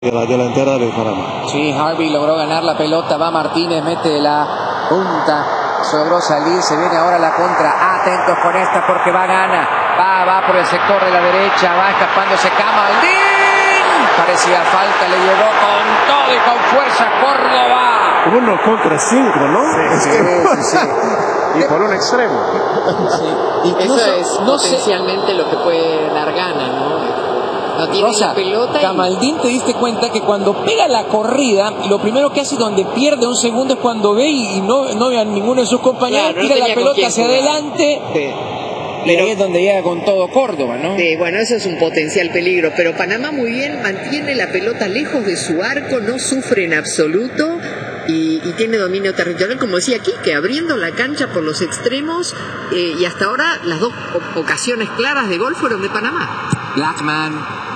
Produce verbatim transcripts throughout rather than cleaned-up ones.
de la delantera de Panamá. Sí, Harvey logró ganar la pelota, va Martínez, mete la punta, logró salir, se viene ahora la contra, atentos con esta porque va Ghana, va, va por el sector de la derecha, va escapándose Kamaldeen, parecía falta, le llegó con todo y con fuerza Córdoba. Uno contra cinco, ¿no? Sí, sí, sí, sí. Y por un extremo. Sí. Incluso eso es no potencialmente sé. Lo que puede dar Ghana, ¿no? No tiene Rosa, la pelota. Y... Kamaldeen, te diste cuenta que cuando pega la corrida, lo primero que hace donde pierde un segundo es cuando ve y no, no ve a ninguno de sus compañeros, claro, tira no la pelota hacia jugar. adelante. Sí. Y pero, ahí es donde llega con todo Córdoba, ¿no? Sí, bueno, eso es un potencial peligro. Pero Panamá muy bien, mantiene la pelota lejos de su arco, no sufre en absoluto. Y, y tiene dominio territorial, como decía Quique, abriendo la cancha por los extremos, eh, y hasta ahora las dos ocasiones claras de gol fueron de Panamá. Blackman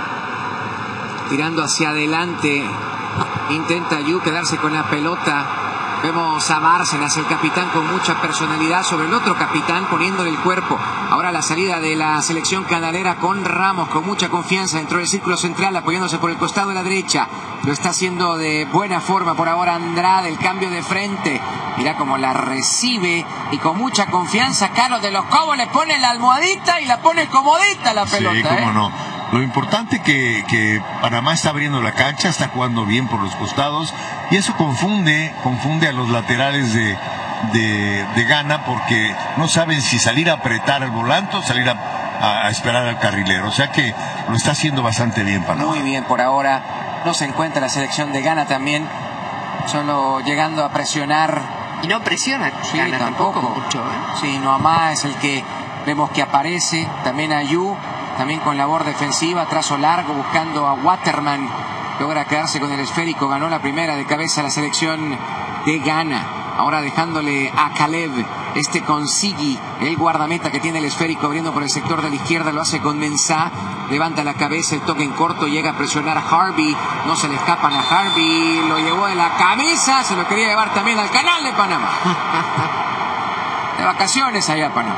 tirando hacia adelante, intenta Yu quedarse con la pelota. Vemos a Bárcenas, el capitán, con mucha personalidad sobre el otro capitán, poniéndole el cuerpo. Ahora la salida de la selección canalera con Ramos, con mucha confianza dentro del círculo central, apoyándose por el costado de la derecha. Lo está haciendo de buena forma por ahora Andrade, el cambio de frente. Mira cómo la recibe y con mucha confianza Carlos de los Cobos le pone la almohadita y la pone comodita la pelota. Sí, cómo ¿eh? no. Lo importante que, que Panamá está abriendo la cancha, está jugando bien por los costados y eso confunde, confunde a los laterales de, de, de Ghana porque no saben si salir a apretar el volante o salir a, a, a esperar al carrilero. O sea que lo está haciendo bastante bien Panamá. Muy bien por ahora. No se encuentra la selección de Ghana también, solo llegando a presionar. Y no presiona sí, Ghana tampoco. tampoco mucho. ¿eh? Sí, Noamá es el que vemos que aparece, también Ayu. También con labor defensiva, trazo largo, buscando a Waterman. Logra quedarse con el esférico, ganó la primera de cabeza la selección de Ghana. Ahora dejándole a Caleb, este con Sigui, el guardameta que tiene el esférico abriendo por el sector de la izquierda, lo hace con Mensah. Levanta la cabeza, el toque en corto, llega a presionar a Harvey. No se le escapan a Harvey, lo llevó de la camisa, se lo quería llevar también al canal de Panamá. De vacaciones allá a Panamá.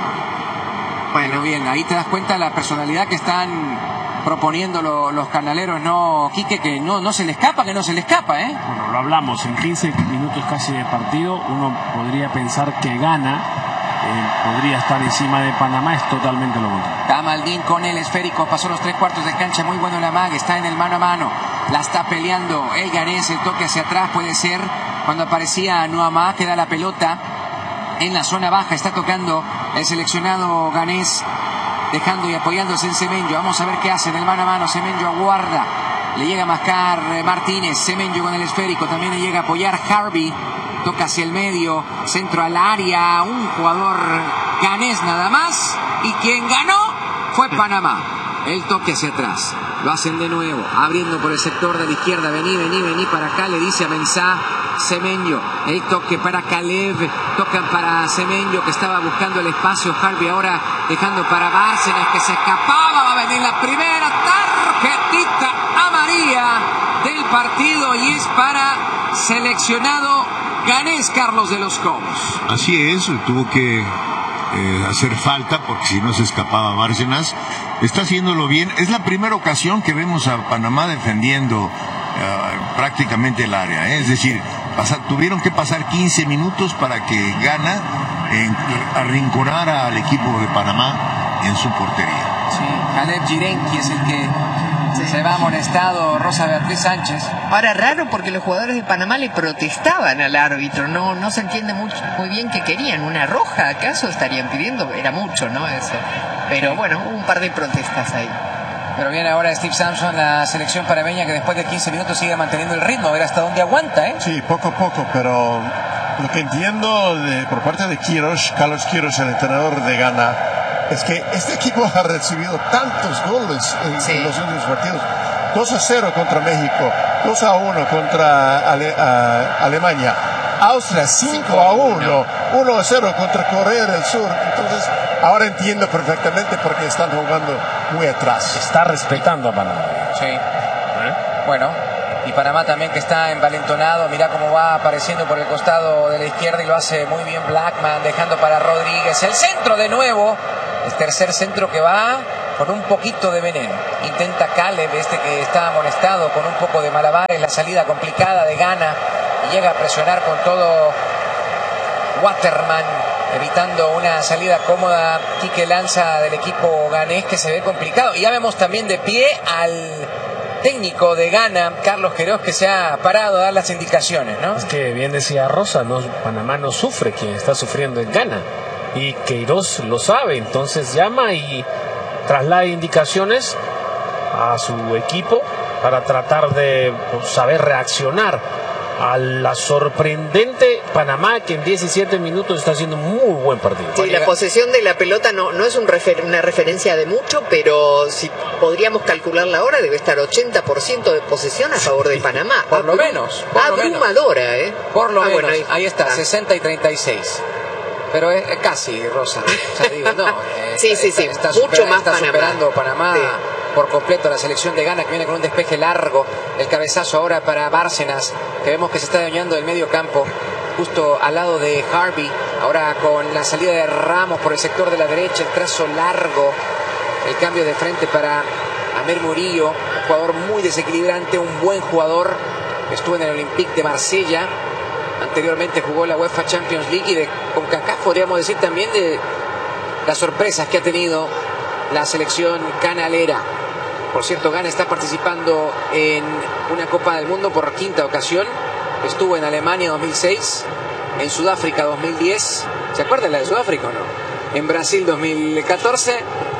Bueno, bien, ahí te das cuenta de la personalidad que están proponiendo lo, los canaleros, ¿no, Quique? Que no, no se le escapa, que no se le escapa, ¿eh? Bueno, lo hablamos, en quince minutos casi de partido, uno podría pensar que Ghana eh, podría estar encima de Panamá, es totalmente lo contrario. Kamaldeen con el esférico, pasó los tres cuartos de cancha, muy bueno la maga, está en el mano a mano, la está peleando el ganés, el toque hacia atrás puede ser, cuando aparecía Noamá, queda la pelota en la zona baja, está tocando el seleccionado ganés, dejando y apoyándose en Semenyo. Vamos a ver qué hace en el mano a mano. Semenyo aguarda, le llega a mascar Martínez. Semenyo con el esférico, también le llega a apoyar Harvey, toca hacia el medio, centro al área, un jugador ganés nada más, y quien ganó fue Panamá. El toque hacia atrás, lo hacen de nuevo, abriendo por el sector de la izquierda, vení, vení, vení para acá, le dice a Mensah. Semenyo, el toque para Caleb, tocan para Semenyo que estaba buscando el espacio, Harvey ahora dejando para Bárcenas que se escapaba, va a venir la primera tarjetita amarilla del partido y es para seleccionado ganés Carlos de los Cobos. Así es, tuvo que eh, hacer falta porque si no se escapaba Bárcenas. Está haciéndolo bien, es la primera ocasión que vemos a Panamá defendiendo uh, prácticamente el área, ¿eh? Es decir, pasar, tuvieron que pasar quince minutos para que Ghana eh, arrinconara al equipo de Panamá en su portería. Sí, Caleb Jirenki es el que sí. se va amonestado, Rosa Beatriz Sánchez. Ahora raro porque los jugadores de Panamá le protestaban al árbitro, no, no se entiende mucho, muy bien qué querían, ¿una roja acaso estarían pidiendo? Era mucho, ¿no? Eso. Pero bueno, hubo un par de protestas ahí. Pero viene ahora Steve Sampson, la selección panameña que después de quince minutos sigue manteniendo el ritmo, a ver hasta dónde aguanta, ¿eh? Sí, poco a poco, pero lo que entiendo de, por parte de Queiroz, Carlos Queiroz, el entrenador de Ghana, es que este equipo ha recibido tantos goles en, sí. en los últimos partidos. dos a cero contra México, dos a uno contra Ale, a, Alemania, Austria cinco a uno, uno a cero contra Corea del Sur. Entonces, ahora entiendo perfectamente por qué están jugando muy atrás. Está respetando a Panamá. Sí. ¿Eh? Bueno, y Panamá también que está envalentonado. Mirá cómo va apareciendo por el costado de la izquierda y lo hace muy bien Blackman, dejando para Rodríguez. El centro de nuevo. El tercer centro que va con un poquito de veneno. Intenta Caleb, este que está amonestado, con un poco de malabares, la salida complicada de Ghana, y llega a presionar con todo Waterman, evitando una salida cómoda. Quique Lanza del equipo ganés, que se ve complicado. Y ya vemos también de pie al técnico de Ghana, Carlos Queiroz, que se ha parado a dar las indicaciones, ¿no? Es que bien decía Rosa, no, Panamá no sufre, quien está sufriendo es Ghana. Y Queiroz lo sabe, entonces llama y traslada indicaciones a su equipo para tratar de pues, saber reaccionar a la sorprendente Panamá, que en diecisiete minutos está haciendo un muy buen partido. Sí, la posesión de la pelota no, no es un refer una referencia de mucho, pero si podríamos calcular la hora, debe estar ochenta por ciento de posesión a favor de Panamá. Por lo menos. Por abrumadora, lo menos. ¿eh? Por lo ah, menos. Bueno, ahí, ahí está, ah. sesenta y treinta y seis. Pero es, es casi, Rosa. O sea, digo, no, eh, sí, sí, está, sí. está Mucho supera, más está Panamá. superando Panamá Sí. por completo a la selección de Ghana, que viene con un despeje largo. El cabezazo ahora para Bárcenas, que vemos que se está dañando del medio campo, justo al lado de Harvey. Ahora con la salida de Ramos por el sector de la derecha, el trazo largo, el cambio de frente para Amer Murillo, un jugador muy desequilibrante, un buen jugador. Estuvo en el Olympique de Marsella. Anteriormente jugó la UEFA Champions League, y de CONCACAF podríamos decir también de las sorpresas que ha tenido la selección canalera. Por cierto, Ghana está participando en una Copa del Mundo por quinta ocasión. Estuvo en Alemania dos mil seis, en Sudáfrica dos mil diez. ¿Se acuerdan la de Sudáfrica o no? En Brasil dos mil catorce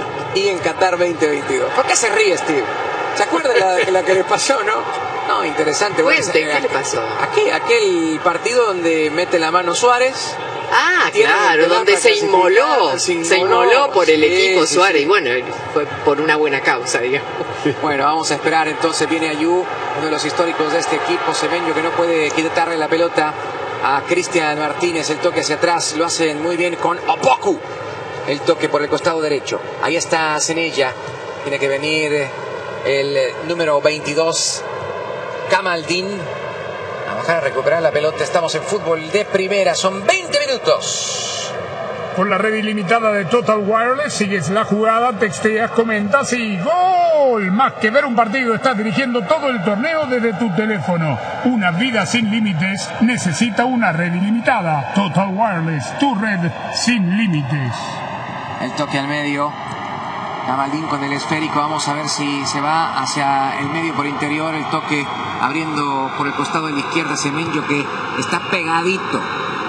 y en Qatar veinte veintidós. ¿Por qué se ríe, Steve? ¿Se acuerdan la, la que le pasó, no? No, interesante. Cuente, bueno, ¿qué le pasó? Aquel, aquel partido donde mete la mano Suárez. Ah, Tiene claro, que dar donde para se inmoló, clasificar, se se inmoló, inmoló por el sí, equipo sí, Suárez, sí. y bueno, fue por una buena causa, digamos. Bueno, vamos a esperar. Entonces viene Ayú, uno de los históricos de este equipo, Semenyo, que no puede quitarle la pelota a Cristian Martínez. El toque hacia atrás lo hacen muy bien con Opoku. El toque por el costado derecho. Ahí está Zenella. Tiene que venir el número veintidós, Kamaldeen, a bajar a recuperar la pelota. Estamos en fútbol de primera. Son veinte minutos. Con la red ilimitada de Total Wireless, sigues la jugada, texteas, comentas y ¡gol! Más que ver un partido, estás dirigiendo todo el torneo desde tu teléfono. Una vida sin límites necesita una red ilimitada. Total Wireless, tu red sin límites. El toque al medio. Kamaldeen con el esférico. Vamos a ver si se va hacia el medio por interior. El toque abriendo por el costado de la izquierda, Semenyo, que está pegadito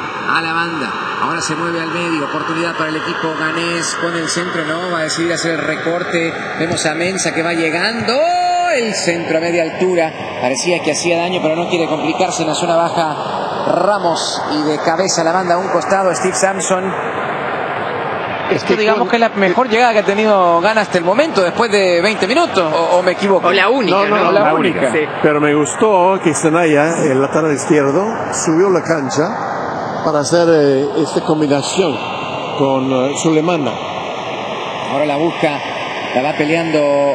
a la banda. Ahora se mueve al medio, oportunidad para el equipo ganés con el centro, no, va a decidir hacer el recorte. Vemos a Mensah que va llegando, el centro a media altura, parecía que hacía daño, pero no quiere complicarse en la zona baja. Ramos, y de cabeza la banda a un costado, Steve Sampson. Esto digamos con... que es la mejor llegada que ha tenido Ghana hasta el momento, después de veinte minutos, o, o me equivoco. O la única, no, no, ¿no? no La, la única. única. Sí. Pero me gustó que Zenella, el lateral izquierdo, subió la cancha para hacer eh, esta combinación con uh, Sulemana. Ahora la busca, la va peleando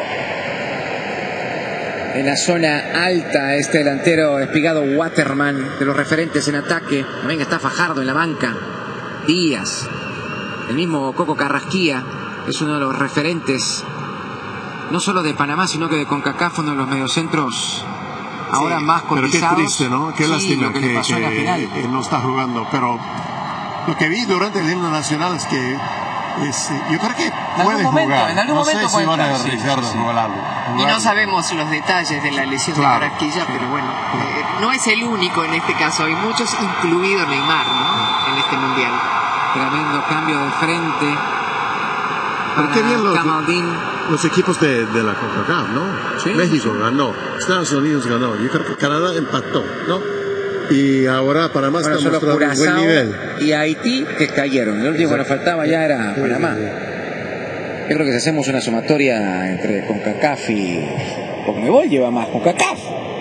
en la zona alta este delantero espigado Waterman, de los referentes en ataque. También está Fajardo en la banca. Díaz, el mismo Coco Carrasquilla, es uno de los referentes no solo de Panamá, sino que de CONCACAF, uno de los mediocentros ahora sí, más pero cotizados. qué triste, ¿no? Qué sí, lástima que, que, que, pasó que en la final. él no está jugando. Pero lo que vi durante el himno nacional es que es, yo creo que puede momento, jugar. en algún no momento sé si van a entrar, arriesgar sí, de sí. jugarlo. Y no sabemos los detalles de la lesión Claro, de Carrasquilla, sí. pero bueno, eh, no es el único en este caso, hay muchos, incluido Neymar, ¿no? En este mundial. Tremendo cambio de frente. Pero qué bien los, Kamaldeen. los equipos de, de la CONCACAF, ¿no? Sí, México sí. ganó, Estados Unidos ganó, yo creo que Canadá empató, ¿no? Y ahora Panamá Bueno, está solo mostrando un buen Curazao nivel. y Haití, que cayeron. El último que nos faltaba ya era Panamá. Yo creo que si hacemos una sumatoria entre CONCACAF y CONMEBOL, lleva más CONCACAF.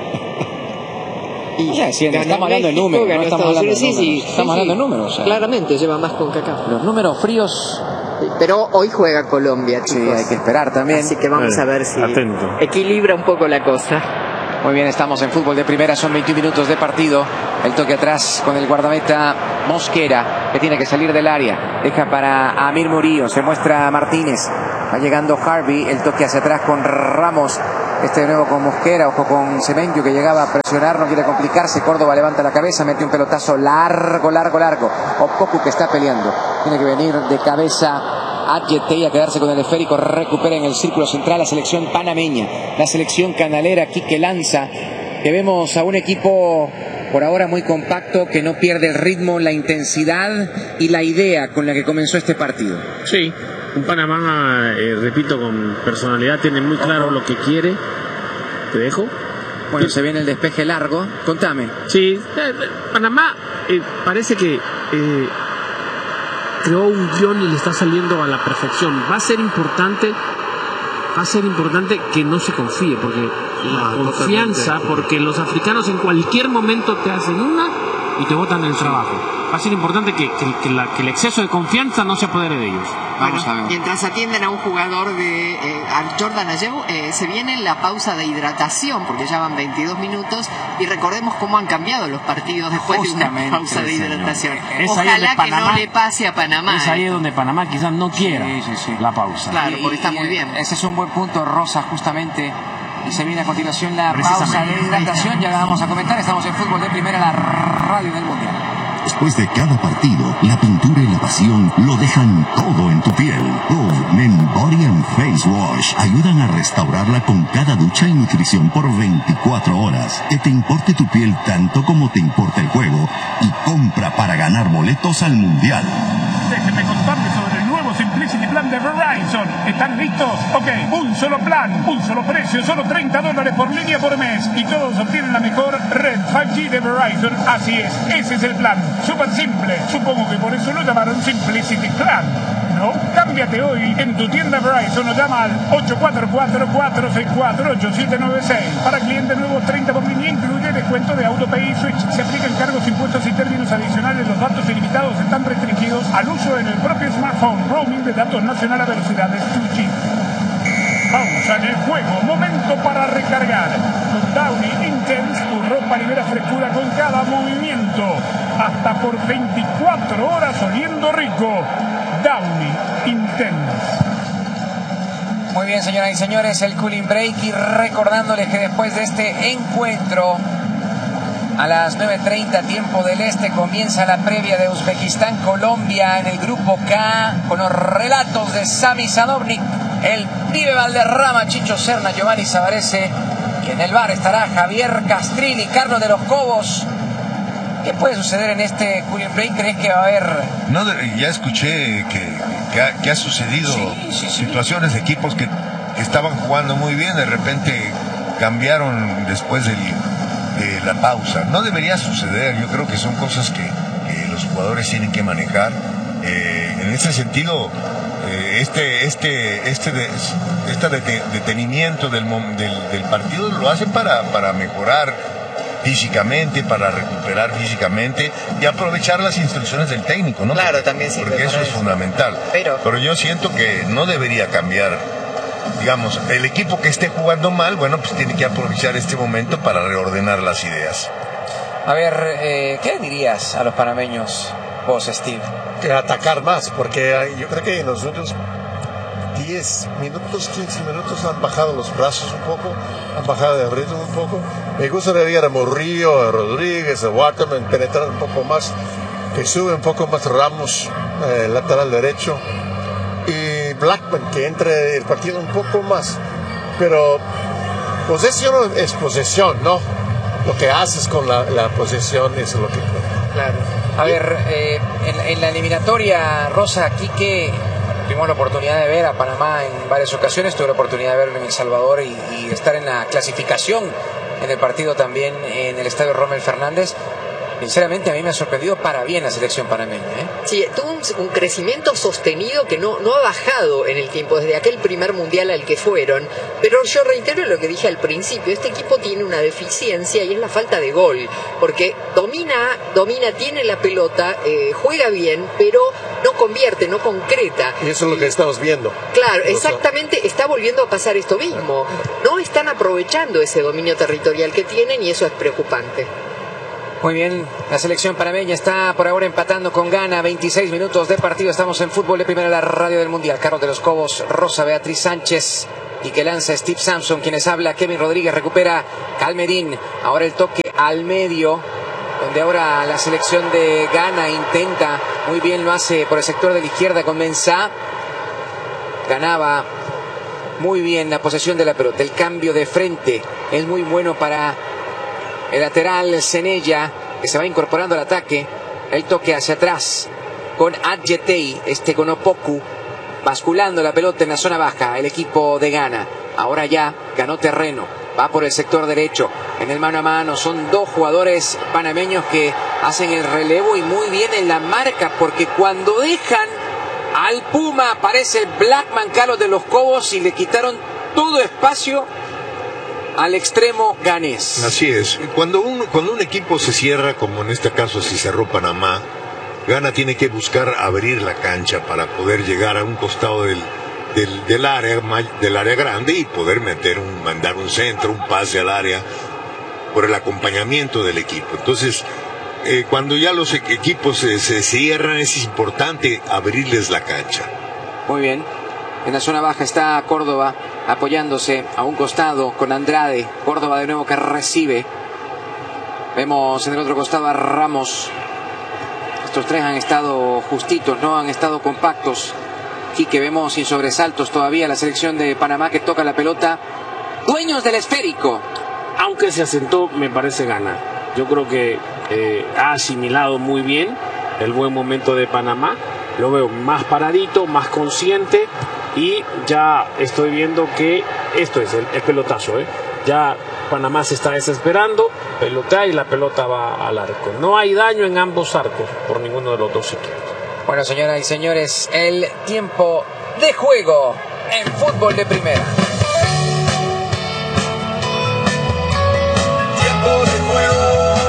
Y ya, sí, estamos hablando de números, no estamos hablando de números. Sí, sí, Estamos sí, hablando sí. de números. O sea, Claramente lleva más con CONCACAF. los números fríos, Pero hoy juega Colombia, sí, chicos. hay que esperar también. Así que vamos Bueno, a ver si atento. equilibra un poco la cosa. Muy bien, estamos en fútbol de primera, son veintiún minutos de partido. El toque atrás con el guardameta Mosquera, que tiene que salir del área. Deja para Amir Murillo, se muestra Martínez. Va llegando Harvey, el toque hacia atrás con Ramos. Este de nuevo con Mosquera, ojo con Semenyo que llegaba a presionar, no quiere complicarse. Córdoba levanta la cabeza, mete un pelotazo largo, largo, largo. Opoku que está peleando. Tiene que venir de cabeza Adjetey a quedarse con el esférico. Recupera en el círculo central la selección panameña. La selección canalera, Quique Lanza. Que vemos a un equipo por ahora muy compacto, que no pierde el ritmo, la intensidad y la idea con la que comenzó este partido. Sí. Un Panamá, eh, repito, con personalidad, tiene muy claro lo que quiere. Te dejo. Bueno, se viene el despeje largo. Contame. Sí, eh, Panamá eh, parece que eh, creó un guión y le está saliendo a la perfección. Va a ser importante, va a ser importante que no se confíe, porque la ah, confianza, totalmente. Porque los africanos en cualquier momento te hacen una y te botan el trabajo. Va a ser importante que, que, que, la, que el exceso de confianza no se apodere de ellos. Vamos bueno, a ver. Mientras atienden a un jugador de eh, a Jordan Ayew, eh, se viene la pausa de hidratación, porque ya van veintidós minutos, y recordemos cómo han cambiado los partidos después Justamente, de una pausa de hidratación. Es Ojalá Panamá, que no le pase a Panamá. Es ahí donde Panamá quizás no quiera sí, sí, sí. la pausa. Claro, porque y, está y, muy bien. Ese es un buen punto, Rosa, justamente. Y se viene a continuación la pausa de hidratación. Ya la vamos a comentar. Estamos en Fútbol de Primera, la radio del Mundial. Después de cada partido, la pintura y la pasión lo dejan todo en tu piel. Dove Men Body and Face Wash ayudan a restaurarla con cada ducha y nutrición por veinticuatro horas. Que te importe tu piel tanto como te importa el juego. Y compra para ganar boletos al Mundial. Déjenme contarles sobre el nuevo Simplicity Plan de Verizon. ¿Están listos? Ok, un solo plan, un solo precio, solo treinta dólares por línea por mes. Y todos obtienen la mejor red cinco G de Verizon. Así es, ese es el plan. Súper simple. Supongo que por eso lo llamaron Simplicity Plan. ¿No? Cámbiate hoy en tu tienda Verizon o llama al ocho cuatro cuatro, cuatro seis cuatro, ocho siete nueve seis. Para clientes nuevos, treinta por línea, incluye descuento de AutoPay y Switch. Se aplican cargos, impuestos y términos adicionales. Los datos ilimitados están restringidos al uso en el propio smartphone. Roaming de datos nacional a velocidades dos G. Pausa en el juego. Momento para recargar. Con Downy Intense, tu ropa libera frescura con cada movimiento. Hasta por veinticuatro horas oliendo rico. Downy Intense. Muy bien, señoras y señores, el cooling break. Y recordándoles que después de este encuentro, a las nueve treinta tiempo del este, comienza la previa de Uzbekistán-Colombia en el grupo K, con los relatos de Sami Sadovnik, el pibe Valderrama, Chicho Serna, Giovanni Savarese, y en el bar estará Javier Castrilli, Carlos de los Cobos. ¿Qué puede suceder en este cooling break? ¿Crees que va a haber...? No, ya escuché que, que, ha, que ha sucedido sí, sí, sí. situaciones de equipos que, que estaban jugando muy bien, de repente cambiaron después del, de la pausa. No debería suceder, yo creo que son cosas que, que los jugadores tienen que manejar. Eh, en ese sentido, eh, este, este, este, de, este detenimiento del, del, del partido lo hacen para, para mejorar físicamente, para recuperar físicamente y aprovechar las instrucciones del técnico, ¿no? Claro, también sí. Porque eso es fundamental. Pero... Pero yo siento que no debería cambiar. Digamos, el equipo que esté jugando mal, bueno, pues tiene que aprovechar este momento para reordenar las ideas. A ver, eh, ¿qué dirías a los panameños, vos, Steve? Que atacar más, porque yo creo que en los últimos diez minutos, quince minutos han bajado los brazos un poco, han bajado de ritmo un poco. Me gustaría ver a Murillo, a Rodríguez, a Waterman penetrar un poco más, que sube un poco más Ramos, eh, lateral derecho, y Blackman que entre el partido un poco más. Pero posesión es posesión, ¿no? Lo que haces con la, la posesión es lo que... Claro. A ver, eh, en, en la eliminatoria, Rosa, Quique, tuvimos la oportunidad de ver a Panamá en varias ocasiones, tuve la oportunidad de verlo en El Salvador y, y estar en la clasificación en el partido también en el estadio Rommel Fernández. Sinceramente a mí me ha sorprendido para bien la selección panameña, ¿eh? Sí, tuvo un, un crecimiento sostenido que no, no ha bajado en el tiempo, desde aquel primer mundial al que fueron. Pero yo reitero lo que dije al principio, este equipo tiene una deficiencia y es la falta de gol. Porque domina, domina, tiene la pelota, eh, juega bien, pero no convierte, no concreta. Y eso es lo que estamos viendo. Claro, exactamente, está volviendo a pasar esto mismo. No están aprovechando ese dominio territorial que tienen y eso es preocupante. Muy bien, la selección panameña está por ahora empatando con Ghana. veintiséis minutos de partido. Estamos en Fútbol de Primera, la radio del Mundial. Carlos de los Cobos, Rosa Beatriz Sánchez y que lanza Steve Sampson, quienes habla Kevin Rodríguez, recupera Calmerín. Ahora el toque al medio, donde ahora la selección de Ghana intenta, muy bien lo hace por el sector de la izquierda con Mensah. Ganaba muy bien la posesión de la pelota. El cambio de frente es muy bueno para el lateral Senella, que se va incorporando al ataque. El toque hacia atrás con Adjetey, este con Opoku, basculando la pelota en la zona baja. El equipo de Ghana ahora ya ganó terreno, va por el sector derecho en el mano a mano. Son dos jugadores panameños que hacen el relevo y muy bien en la marca, porque cuando dejan al Puma aparece el Blackman Carlos de los Cobos y le quitaron todo espacio al extremo ganés. Así es. Cuando un, cuando un equipo se cierra, como en este caso si cerró Panamá, Ghana tiene que buscar abrir la cancha para poder llegar a un costado del, del, del, área, del área grande y poder meter un, mandar un centro, un pase al área por el acompañamiento del equipo. Entonces, eh, cuando ya los equipos se, se cierran, es importante abrirles la cancha. Muy bien. En la zona baja está Córdoba apoyándose a un costado con Andrade. Córdoba de nuevo que recibe. Vemos en el otro costado a Ramos. Estos tres han estado justitos, no han estado compactos. Quique, vemos sin sobresaltos todavía la selección de Panamá que toca la pelota. Dueños del esférico. Aunque se asentó, me parece Ghana. Yo creo que eh, ha asimilado muy bien el buen momento de Panamá. Lo veo más paradito, más consciente. Y ya estoy viendo que esto es el, el pelotazo, ¿eh? Ya Panamá se está desesperando, pelotea y la pelota va al arco. No hay daño en ambos arcos por ninguno de los dos equipos. Bueno, señoras y señores, el tiempo de juego en Fútbol de Primera. Tiempo de juego.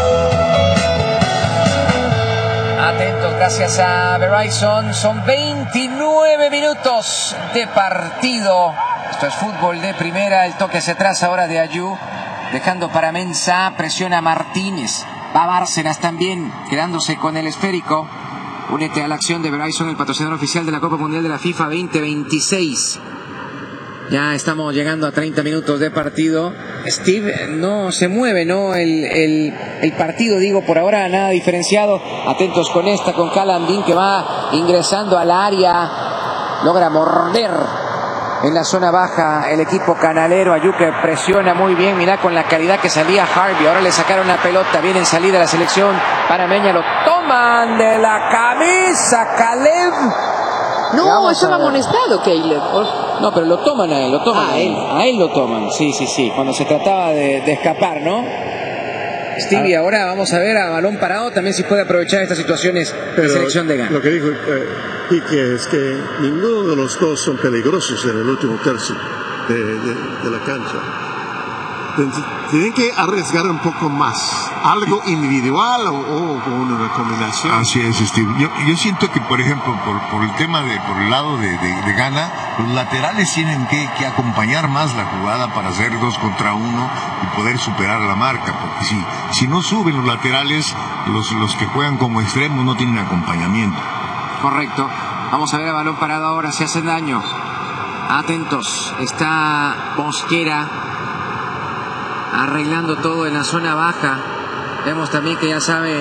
Atentos, gracias a Verizon. Son veintinueve minutos de partido. Esto es Fútbol de Primera. El toque hacia atrás ahora de Ayew, dejando para Mensah. Presiona a Martínez. Va Bárcenas también, quedándose con el esférico. Únete a la acción de Verizon, el patrocinador oficial de la Copa Mundial de la FIFA veinte veintiséis. Ya estamos llegando a treinta minutos de partido. Steve no se mueve, ¿no? El, el, el partido, digo, por ahora nada diferenciado. Atentos con esta, con Calandín que va ingresando al área. Logra morder en la zona baja el equipo canalero. Ayew que presiona muy bien. Mirá con la calidad que salía Harvey. Ahora le sacaron la pelota. Viene en salida la selección panameña. Lo toman de la camisa Caleb. No, estaba amonestado Caleb. No, pero lo toman a él, lo toman ah, a él. A él lo toman, sí, sí, sí. Cuando se trataba de, de escapar, ¿no? Stevie, ah. ahora vamos a ver a balón parado también si puede aprovechar estas situaciones de selección de Ghana. Lo que dijo eh, Quique es que ninguno de los dos son peligrosos en el último tercio de, de, de la cancha. Tienen que arriesgar un poco más, algo individual o, o con una combinación. Así es, Steve. Yo, yo siento que, por ejemplo, por, por el tema de, por el lado de, de, de Ghana, los laterales tienen que, que acompañar más la jugada para hacer dos contra uno y poder superar la marca, porque si, si no suben los laterales, los, los que juegan como extremos no tienen acompañamiento. Correcto. Vamos a ver a balón parado ahora, se hacen daño. Atentos, está Mosquera arreglando todo en la zona baja. Vemos también que ya sabe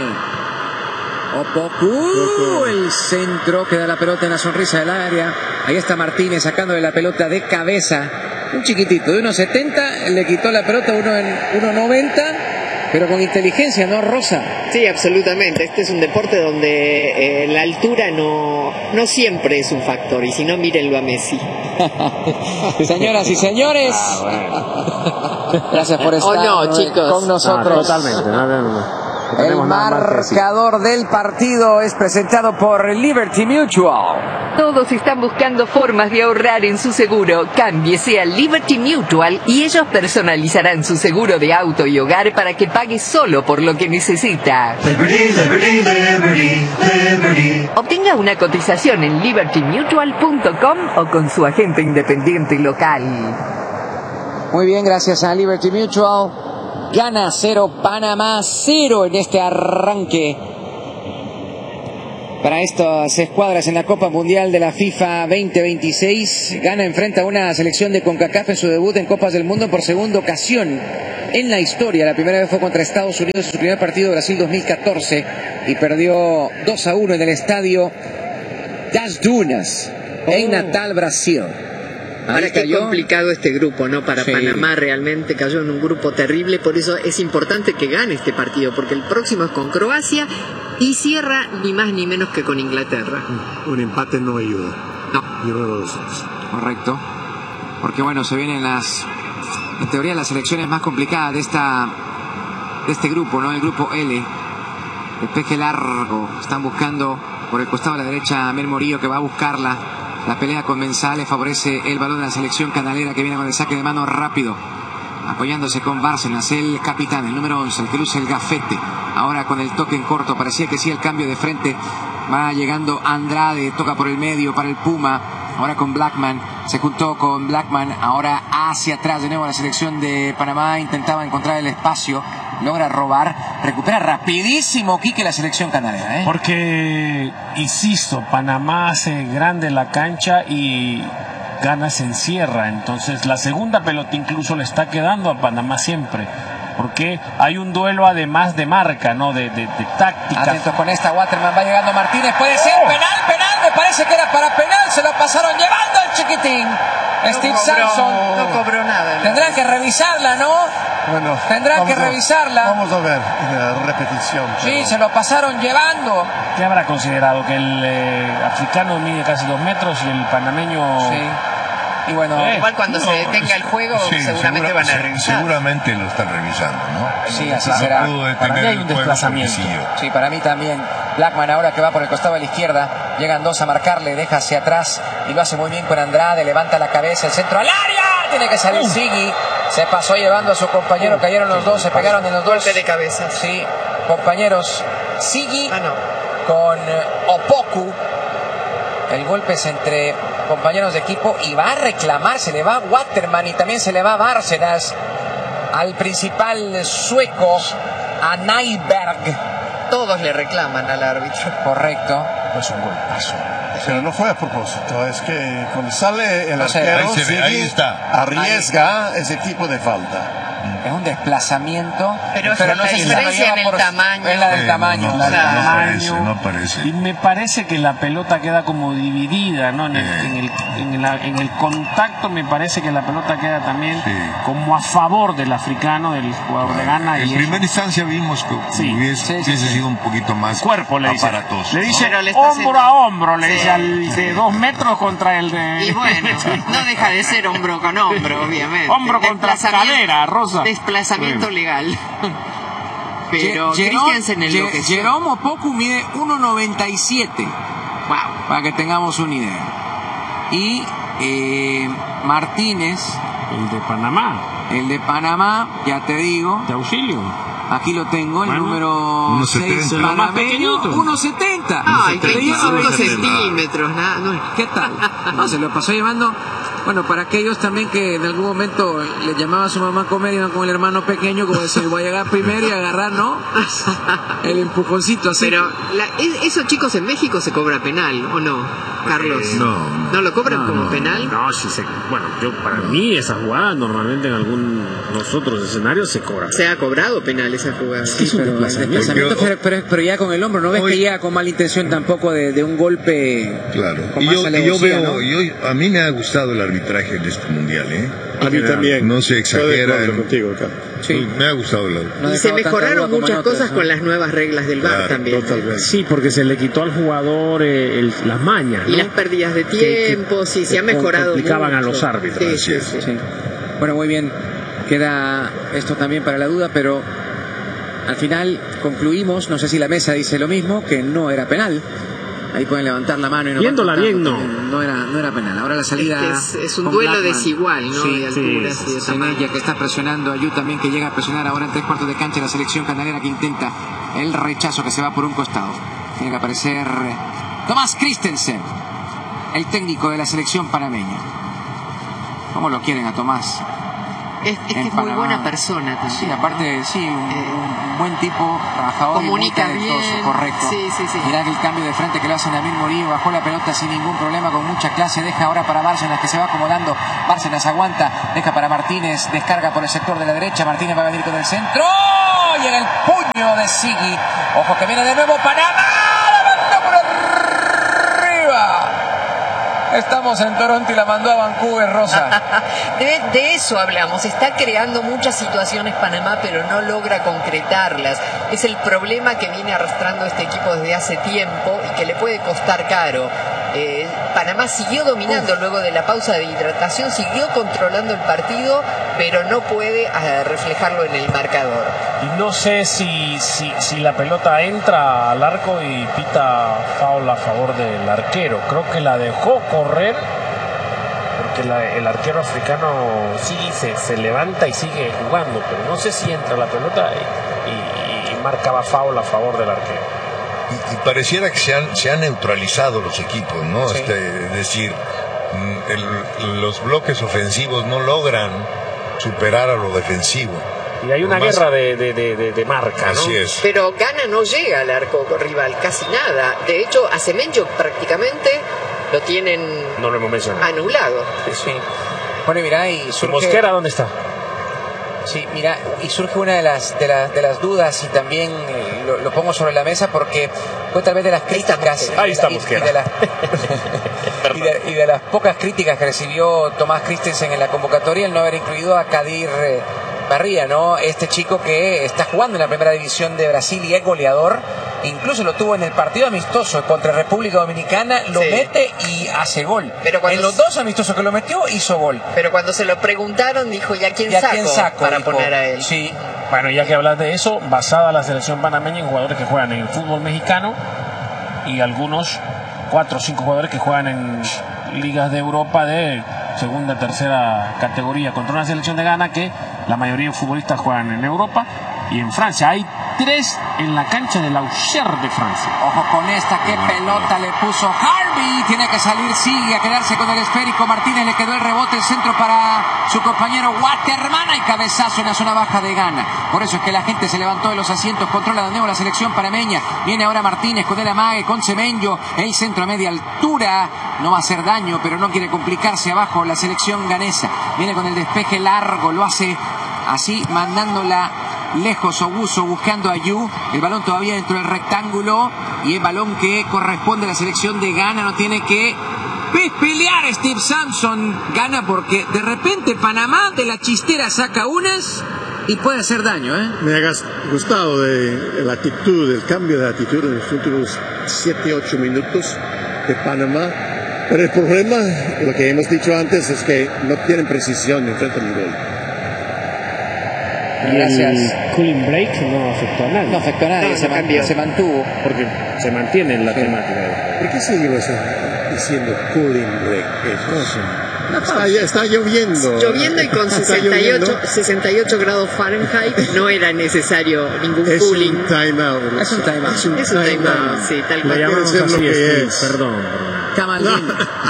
Opoku, el centro que da la pelota en la sonrisa del área. Ahí está Martínez sacándole la pelota de cabeza. Un chiquitito de uno setenta, le quitó la pelota uno en uno noventa, pero con inteligencia, ¿no, Rosa? Sí, absolutamente. Este es un deporte donde eh, la altura no, no siempre es un factor. Y si no, mírenlo a Messi. Señoras y señores, ah, bueno. Gracias por estar oh, no, chicos. con nosotros. No, totalmente. No, no, no. El marcador del partido es presentado por Liberty Mutual. Todos están buscando formas de ahorrar en su seguro. Cámbiese a Liberty Mutual y ellos personalizarán su seguro de auto y hogar para que pague solo por lo que necesita. Liberty, Liberty, Liberty, Liberty. Obtenga una cotización en liberty mutual punto com o con su agente independiente local. Muy bien, gracias a Liberty Mutual. Ghana cero, Panamá cero en este arranque para estas escuadras en la Copa Mundial de la FIFA veinte veintiséis. Ghana enfrenta a una selección de CONCACAF en su debut en Copas del Mundo por segunda ocasión en la historia. La primera vez fue contra Estados Unidos en su primer partido, Brasil dos mil catorce, y perdió dos a uno en el estadio Das Dunas, oh. en Natal, Brasil. Ahora qué complicado este grupo, ¿no? Para sí. Panamá realmente cayó en un grupo terrible, por eso es importante que gane este partido, porque el próximo es con Croacia y cierra ni más ni menos que con Inglaterra. Un empate no ayuda. No. Correcto. Porque bueno, se vienen las, en teoría, las selecciones más complicadas de esta de este grupo, ¿no? El grupo L. El peje largo. Están buscando por el costado de la derecha a Mel Morillo, que va a buscarla. La pelea con Mensah le favorece el balón de la selección canalera, que viene con el saque de mano rápido, apoyándose con Bárcenas, el capitán, el número once, el que luce el gafete. Ahora con el toque en corto, parecía que sí, el cambio de frente. Va llegando Andrade, toca por el medio para el Puma. Ahora con Blackman, se juntó con Blackman. Ahora hacia atrás de nuevo la selección de Panamá. Intentaba encontrar el espacio, logra robar, recupera rapidísimo Quique la selección canalera, ¿eh? Porque, insisto, Panamá hace grande la cancha y Ghana se encierra. Entonces la segunda pelota incluso le está quedando a Panamá siempre, porque hay un duelo además de marca, ¿no? De, de, de táctica. Atento con esta, Waterman, va llegando Martínez, puede ser oh. penal, penal, me parece que era para penal, se lo pasaron llevando al chiquitín. No Steve cobró, Samson. No cobró nada. Tendrán que revisarla, ¿no? Bueno, Tendrán que a, revisarla. Vamos a ver la repetición. Sí, pero... se lo pasaron llevando. ¿Qué habrá considerado? Que el eh, africano mide casi dos metros y el panameño... Sí. Y bueno, eh, igual cuando no, se detenga el juego, sí, seguramente segura, van a revisar. Seguramente lo están revisando, ¿no? Sí, así será. Para mí hay un desplazamiento. Sí, para mí también. Blackman ahora que va por el costado de la izquierda. Llegan dos a marcarle, deja hacia atrás y lo hace muy bien con Andrade. Levanta la cabeza, el centro al área. Tiene que salir uh. Siggy. Se pasó llevando a su compañero. Uh. Cayeron los dos, se pegaron en los dos. Golpe de cabeza. Sí, compañeros. Siggy ah, no. con Opoku. El golpe es entre compañeros de equipo y va a reclamar, se le va a Waterman y también se le va a Bárcenas al principal sueco, a Nyberg. Todos le reclaman al árbitro. Correcto. Es un golpazo. Pero no fue a propósito, es que cuando sale el no sé, arquero, ahí, se ve, ahí está. arriesga ahí. ese tipo de falta. Es un desplazamiento, pero, pero no sé si la diferencia en el por... tamaño. Es la del tamaño. No, no, la no, parece, no parece. Y me parece que la pelota queda como dividida, ¿no? En el, eh. en el, en el, en el contacto me parece que la pelota queda también sí. como a favor del africano, del jugador de Ghana. En y primera eso. instancia vimos que sí. hubiese, sí, sí, sí. hubiese sido un poquito más cuerpo, le dice, aparatoso. le dice ¿no? hombro haciendo... a hombro, le sí. dice al de dos metros contra el de... Y bueno, no deja de ser hombro con hombro, obviamente. Hombro contra cadera, Rosa. Desplazamiento sí. legal. Pero Jerome, Christiansen en lo que Jerome Opoku mide uno noventa y siete. Wow, para que tengamos una idea. Y eh, Martínez, el de Panamá. El de Panamá, ya te digo. De auxilio. Aquí lo tengo, el bueno, número uno setenta. seis panameño, uno setenta. Ay, veinticinco centímetros, nada. No. ¿Qué tal? No, se lo pasó llevando. Bueno, para aquellos también que en algún momento le llamaba a su mamá a comer, iban con el hermano pequeño, como decir, voy a llegar primero y agarrar, ¿no? El empujoncito así. Pero, la, ¿esos chicos en México se cobra penal o no, Carlos? Eh, no, no. ¿No lo cobran no, como no, penal? No, sí se, bueno, yo para mí esa jugada normalmente en algún los otros escenarios se cobra. Se ha cobrado penal esa jugada. Sí, sí, pero, desplazamiento, pero, pero, pero ya con el hombro, ¿no ves hoy, que llega con mala intención tampoco de, de un golpe? Claro. Con y más yo, alevosía, yo veo, ¿no? yo, a mí me ha gustado el arbitraje de este mundial, ¿eh? A mí también. No se exagera. Contigo, sí. Me ha gustado la... No y se mejoraron muchas cosas otras, ¿no? con las nuevas reglas del V A R claro, también. Totalmente. Sí, porque se le quitó al jugador eh, el, las mañas, ¿no? Y las pérdidas de tiempo, que, que, sí, se ha mejorado complicaban mucho. a los árbitros. Sí, sí, sí. Sí. Bueno, muy bien. Queda esto también para la duda, pero al final concluimos, no sé si la mesa dice lo mismo, que no era penal. Ahí pueden levantar la mano y no viéndola bien, no. no era no era penal. Ahora la salida es, que es, es un duelo Blackman. desigual, ¿no? Sí, de alturas sí, y de sí, tamaño. que está presionando a Yu también, que llega a presionar ahora en tres cuartos de cancha la selección canalera, que intenta el rechazo, que se va por un costado. Tiene que aparecer Tomás Christensen, el técnico de la selección panameña. ¿Cómo lo quieren a Tomás? Es, es que en es muy Panamá. buena persona también. Sí, aparte, sí, un, Eh, un buen tipo, trabajador, comunica y muy talentoso, bien. correcto. Sí, sí, sí. Mirá que el cambio de frente que lo hace Nabil Morillo, bajó la pelota sin ningún problema, con mucha clase, deja ahora para Bárcenas, que se va acomodando. Bárcenas aguanta, deja para Martínez, descarga por el sector de la derecha. Martínez va a venir con el centro. Llega el puño de Sigui. Ojo que viene de nuevo Panamá. La mandó por arriba. Estamos en Toronto y la mandó a Vancouver, Rosa. De, de eso hablamos. Está creando muchas situaciones Panamá, pero no logra concretarlas. Es el problema que viene arrastrando este equipo desde hace tiempo y que le puede costar caro. Eh, Panamá siguió dominando. Uf. Luego de la pausa de hidratación, siguió controlando el partido, pero no puede uh, reflejarlo en el marcador. Y no sé si, si, si la pelota entra al arco y pita foul a favor del arquero. Creo que la dejó correr, porque la, el arquero africano sí se, se levanta y sigue jugando, pero no sé si entra la pelota y, y, y marcaba foul a favor del arquero. Y, y pareciera que se han, se han neutralizado los equipos, ¿no? Sí. Este, es decir, el, los bloques ofensivos no logran superar a lo defensivo. Y hay una Más, guerra de, de, de, de marca, ¿no? Así es. Pero Ghana no llega al arco rival, casi nada. De hecho, a Semenyo prácticamente lo tienen no lo hemos mencionado. anulado. Sí. Bueno, y mirá, y surge... ¿Mosquera dónde está? Sí, mira, y surge una de las de, la, de las dudas y también eh, lo, lo pongo sobre la mesa porque fue tal vez de las críticas ahí está y, Mosquera. y, de la, y, de, y de las pocas críticas que recibió Tomás Christensen en la convocatoria el no haber incluido a Kadir eh, Barría, ¿no? Este chico que está jugando en la primera división de Brasil y es goleador. Incluso lo tuvo en el partido amistoso contra República Dominicana, lo sí. mete y hace gol. Pero en los dos amistosos que lo metió, hizo gol. Pero cuando se lo preguntaron, dijo, ¿y a quién, saco, quién saco para dijo, poner a él? Sí. Bueno, ya que hablas de eso, basada la selección panameña en jugadores que juegan en el fútbol mexicano y algunos, cuatro o cinco jugadores que juegan en ligas de Europa de segunda, tercera categoría, contra una selección de Ghana que la mayoría de futbolistas juegan en Europa y en Francia. Hay tres en la cancha del Auxerre de Francia. Ojo con esta, qué pelota le puso Harvey. Tiene que salir, sigue a quedarse con el esférico. Martínez le quedó el rebote, el centro para su compañero Waterman. Hay cabezazo en la zona baja de Ghana. Por eso es que la gente se levantó de los asientos. Controla de nuevo la selección panameña. Viene ahora Martínez con el amague, con Semenyo. El centro a media altura. No va a hacer daño, pero no quiere complicarse abajo la selección ganesa. Viene con el despeje largo, lo hace así, mandándola lejos. Obuso buscando a Yu, el balón todavía dentro del rectángulo y el balón que corresponde a la selección de Ghana. No tiene que pelear Steve Sampson. Gana porque de repente Panamá de la chistera saca unas y puede hacer daño, ¿eh? Me ha gustado de la actitud, el cambio de actitud en los últimos siete ocho minutos de Panamá. Pero el problema, lo que hemos dicho antes, es que no tienen precisión en frente al gol. Gracias. El cooling break no afectó a nadie. No afectó a nadie, no, se, no man, se mantuvo. Porque se mantiene en la sí. temática. ¿Por qué seguimos diciendo cooling break? No, está, está lloviendo. Lloviendo y con sesenta y ocho, sesenta y ocho grados Fahrenheit no era necesario ningún es cooling. Un time out. Es un time out. Es un, es un time out, out. Sí, tal cual. Lo llamamos así, que es. Perdón. Camalín.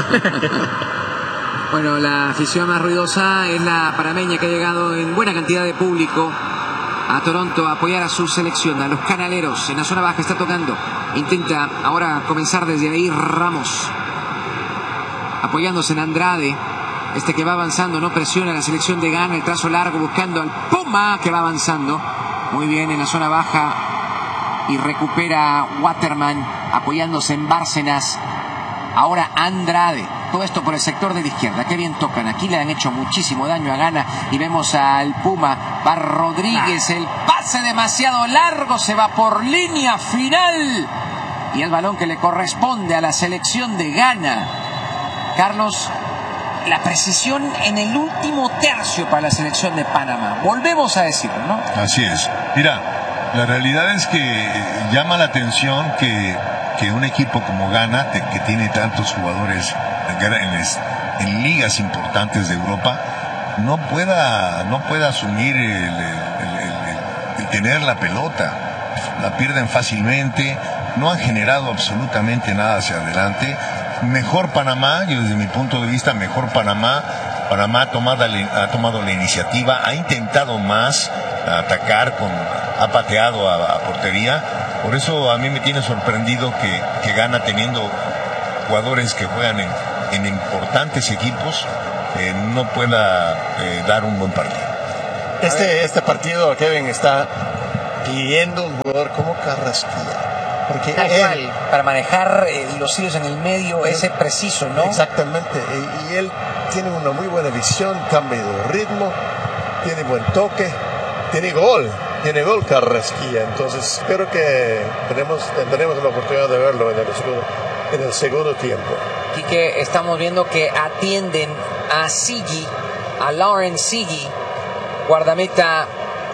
Bueno, la afición más ruidosa es la panameña, que ha llegado en buena cantidad de público a Toronto a apoyar a su selección, a los canaleros. En la zona baja está tocando. Intenta ahora comenzar desde ahí Ramos, apoyándose en Andrade. Este que va avanzando, no presiona a la selección de Ghana. El trazo largo buscando al Puma, que va avanzando. Muy bien en la zona baja. Y recupera Waterman, apoyándose en Bárcenas. Ahora Andrade. Todo esto por el sector de la izquierda. Qué bien tocan. Aquí le han hecho muchísimo daño a Ghana. Y vemos al Puma. Va Rodríguez. El pase demasiado largo. Se va por línea final. Y el balón que le corresponde a la selección de Ghana. Carlos, la precisión en el último tercio para la selección de Panamá. Volvemos a decirlo, ¿no? Así es. Mira, la realidad es que llama la atención que, que un equipo como Ghana, que tiene tantos jugadores en, en ligas importantes de Europa, no pueda, no pueda asumir el, el, el, el, el tener la pelota. La pierden fácilmente, no han generado absolutamente nada hacia adelante. Mejor Panamá, yo desde mi punto de vista, mejor Panamá Panamá ha tomado, ha tomado la iniciativa, ha intentado más atacar, con, ha pateado a, a portería. Por eso a mí me tiene sorprendido que, que Ghana, teniendo jugadores que juegan en, en importantes equipos, eh, no pueda eh, dar un buen partido. Este, este partido, Kevin, está pidiendo un jugador como Carrasquilla. Porque Tal él, cual, para manejar eh, los hilos en el medio, ese preciso, ¿no? Exactamente, y, y él tiene una muy buena visión, cambio de ritmo, tiene buen toque, tiene gol, tiene gol Carrasquilla. Entonces espero que tenemos, tendremos la oportunidad de verlo en el segundo, en el segundo tiempo. Quique, estamos viendo que atienden a Sigi, a Lawrence Sigi, guardameta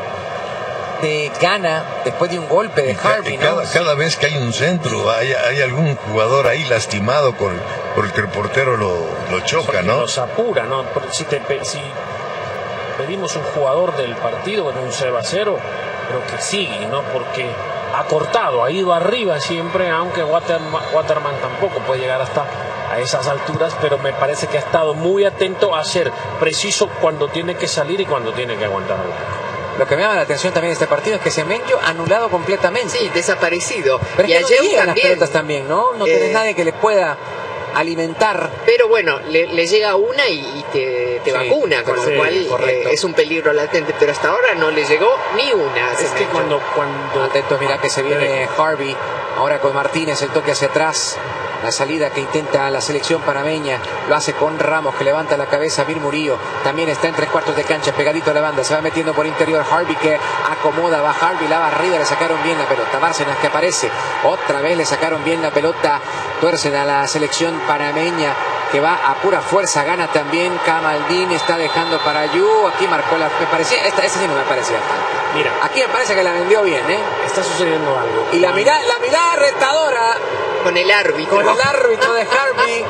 de Ghana, después de un golpe de Harvey, ¿no? Cada, cada vez que hay un centro, hay, hay algún jugador ahí lastimado con, porque el portero lo, lo choca, ¿no? Nos apura, ¿no? Si, te, si pedimos un jugador del partido con un cero a cero, creo que sigue, ¿no? Porque ha cortado, ha ido arriba siempre, aunque Waterman, Waterman tampoco puede llegar hasta a esas alturas, pero me parece que ha estado muy atento a ser preciso cuando tiene que salir y cuando tiene que aguantar el arco. Lo que me llama la atención también de este partido es que Semenyo anulado completamente. Sí, desaparecido. Pero y es que ayer no llegan también. las pelotas también, ¿no? No Eh, tenés nadie que le pueda alimentar. Pero bueno, le, le llega una y, y te, te Sí, vacuna, con sí, lo cual correcto. eh, es un peligro latente. Pero hasta ahora no le llegó ni una. Es que Semenyo. cuando, cuando Atentos, mira que se viene Harvey. Ahora con Martínez, el toque hacia atrás. La salida que intenta la selección panameña lo hace con Ramos, que levanta la cabeza. Vir Murillo también está en tres cuartos de cancha, pegadito a la banda, se va metiendo por interior. Harvey que acomoda, va Harvey, la barrida, le sacaron bien la pelota. Bárcenas que aparece, otra vez le sacaron bien la pelota. Tuercen a la selección panameña, que va a pura fuerza. Gana también Kamaldeen, está dejando para Yu. Aquí marcó la, me parecía, esta, esta sí no me parecía tanto. Mira, Aquí me parece que la vendió bien, ¿eh? está sucediendo algo. Y la mirada, la mirada retadora Con el árbitro. con el árbitro de Harvey.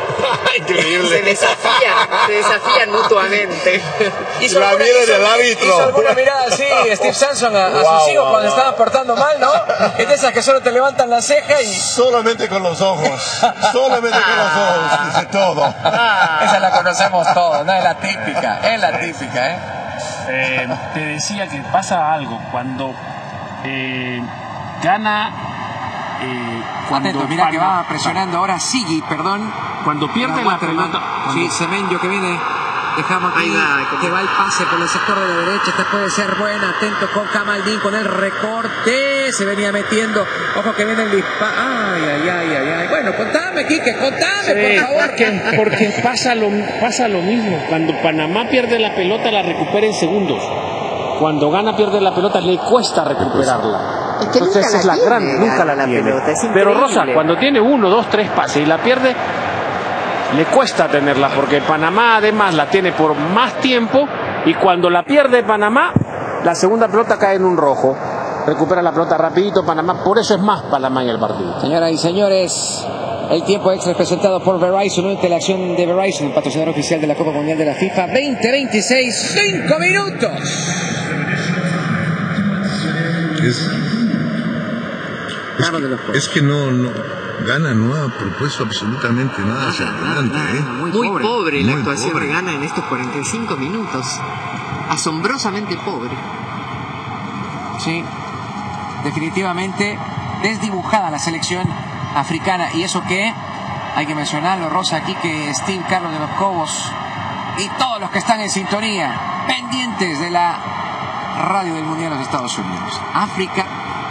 Se desafían, se desafían mutuamente. Hizo La alguna- mira hizo- del árbitro. Hizo alguna mirada así, Steve Samson, a, a Wow, sus hijos wow, cuando wow. estaban portando mal, ¿no? Es de esas que solo te levantan la ceja y... Solamente con los ojos, solamente con los ojos, dice todo. Esa la conocemos todos, ¿no? Es la típica, es la típica, ¿eh? Eh, te decía que pasa algo cuando eh, gana. Eh, cuando Atento, mira que Panamá- va presionando ahora Sigi, perdón. Cuando pierde la Waterman. pelota. Sí, cuando- Semenyo que viene. Dejamos aquí, Ahí va, que va el pase por el sector de la derecha. Esta puede ser buena. Atento con Kamaldeen, con el recorte. Se venía metiendo. Ojo que viene el disparo. Ay, ay, ay, ay, ay. Bueno, contame, Quique, contame, Sí, por favor. porque, porque pasa, lo, pasa lo mismo. Cuando Panamá pierde la pelota, la recupera en segundos. Cuando Ghana pierde la pelota, le cuesta recuperarla. Es que Entonces nunca esa es la la tiene, gran, nunca Ghana, la, la tiene. pelota, es Pero increíble. Rosa, cuando tiene uno, dos, tres pases y la pierde, le cuesta tenerla, porque Panamá además la tiene por más tiempo y cuando la pierde Panamá, la segunda pelota cae en un rojo. Recupera la pelota rapidito Panamá, por eso es más Panamá en el partido. Señoras y señores, el tiempo extra es presentado por Verizon, únete a la acción de Verizon, patrocinador oficial de la Copa Mundial de la FIFA veinte veintiséis. Cinco minutos. Es, es, Vamos de los que, es que no, no, Ghana no ha propuesto absolutamente nada hacia adelante, ¿eh? Muy pobre, la Muy actuación pobre. de Ghana en estos cuarenta y cinco minutos. Asombrosamente pobre. Sí, definitivamente desdibujada la selección africana. Y eso que, hay que mencionarlo, Rosa, aquí que Steve Carlos de los Cobos y todos los que están en sintonía, pendientes de la radio del Mundial de los Estados Unidos. África.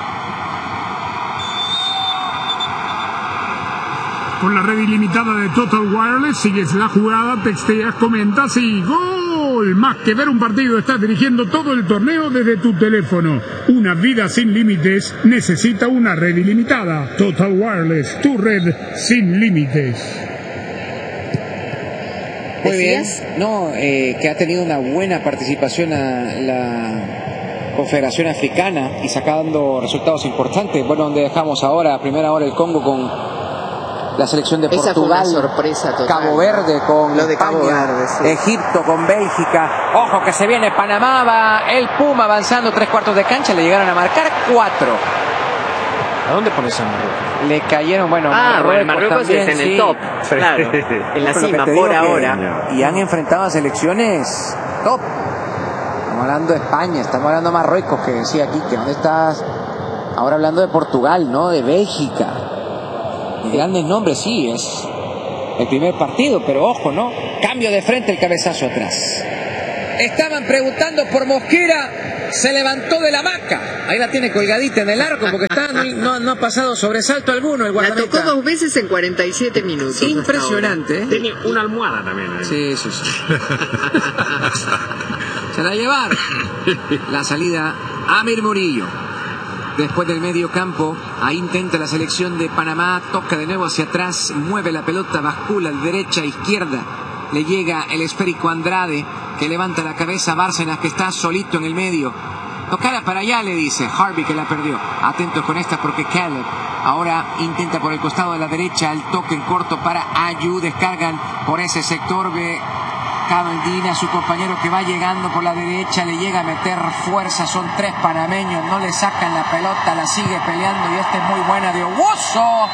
Con la red ilimitada de Total Wireless, sigues la jugada, texteas, comentas y ¡gol! Más que ver un partido, estás dirigiendo todo el torneo desde tu teléfono. Una vida sin límites necesita una red ilimitada. Total Wireless, tu red sin límites. Muy bien. ¿Decías? No, eh, que ha tenido una buena participación a la Confederación Africana y sacando resultados importantes. Bueno, donde dejamos ahora, a primera hora el Congo con la selección de Esa fue una Portugal, sorpresa total, Cabo Verde con Lo de España, Cabo Verde, sí. Egipto con Bélgica. Ojo que se viene Panamá, va el Puma avanzando tres cuartos de cancha, le llegaron a marcar cuatro. ¿A dónde pones a Marruecos? Le cayeron, bueno, Ah, bueno, Marruecos también, está en el sí. top, claro, en la Por lo que cima te por digo que- ahora. Y han enfrentado a selecciones top. Estamos hablando de España, estamos hablando de Marruecos, que decía aquí, que dónde estás. Ahora hablando de Portugal, ¿no? De Bélgica. Y grandes nombres, sí, es el primer partido, pero ojo, ¿no? Cambio de frente, el cabezazo atrás. Estaban preguntando por Mosquera, se levantó de la hamaca. Ahí la tiene colgadita en el arco porque está, no, no, no ha pasado sobresalto alguno el La guardameta. tocó dos veces en cuarenta y siete minutos. Impresionante, ¿eh? Tiene una almohada también. Ahí. Sí, sí, sí. Se la llevaron. La salida Amir Murillo. Después del medio campo, ahí intenta la selección de Panamá, toca de nuevo hacia atrás, mueve la pelota, bascula de derecha a izquierda. Le llega el esférico Andrade, que levanta la cabeza a Bárcenas, que está solito en el medio. Tocala para allá, le dice Harvey, que la perdió. Atentos con esta porque Caleb ahora intenta por el costado de la derecha el toque en corto para Ayu. Descargan por ese sector. Ve Cabaldina, su compañero que va llegando por la derecha, le llega a meter fuerza. Son tres panameños, no le sacan la pelota, la sigue peleando y esta es muy buena de Owusu.